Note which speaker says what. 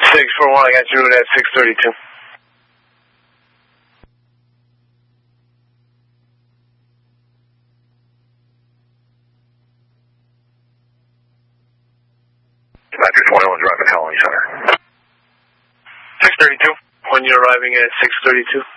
Speaker 1: 641, I got you at 632.
Speaker 2: Matthew 21 driving Colony Center.
Speaker 1: 632, when you're arriving at 632.